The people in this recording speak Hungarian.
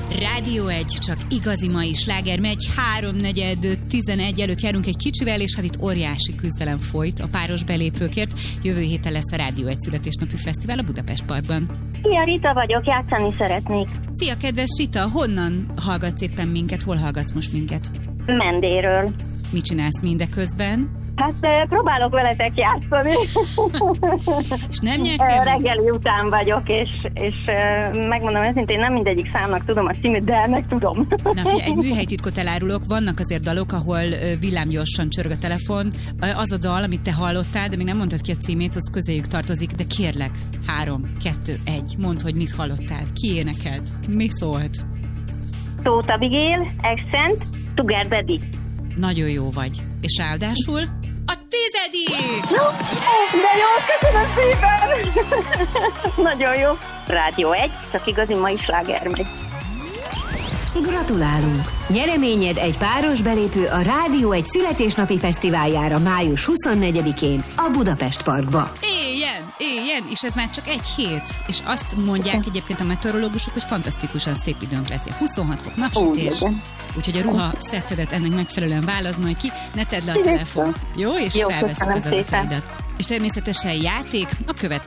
Rádió 1, csak igazi mai sláger megy, 3:4-11 előtt járunk egy kicsivel, és hát itt óriási küzdelem folyt a páros belépőkért. Jövő héten lesz a Rádió 1 születésnapi fesztivál a Budapest Parkban. Szia, Rita vagyok, játszani szeretnék. Szia, kedves Rita, honnan hallgatsz éppen minket, hol hallgatsz most minket? Mendéről. Mit csinálsz mindeközben? Hát próbálok veletek játszani. És nem nyertél? Reggeli után vagyok, és megmondom őszintén, nem mindegyik számnak tudom a címét, de meg tudom. Na figyelj, egy műhelytitkot elárulok, vannak azért dalok, ahol villámgyorsan csörög a telefon. Az a dal, amit te hallottál, de még nem mondtad ki a címét, az közéjük tartozik, de kérlek, 3, 2, 1, mondd, hogy mit hallottál, ki énekelt, mi szólt? Tóth Abigail, Accent, Sugar Daddy. Nagyon jó vagy. És ráadásul a 10. De jó, köszönöm szépen! Nagyon jó. Rádió 1, csak igazi mai sláger megy. Gratulálunk! Nyereményed egy páros belépő a Rádió 1 születésnapi fesztiváljára május 24-én a Budapest Parkba. Éljen, és ez már csak egy hét. És azt mondják egyébként a meteorológusok, hogy fantasztikusan szép időnk lesz. 26 fok napsütés, úgyhogy a ruha szettedet ennek megfelelően válaszd majd ki, ne tedd le a telefont. Jó? És felveszünk az adataidat. És természetesen játék a következő.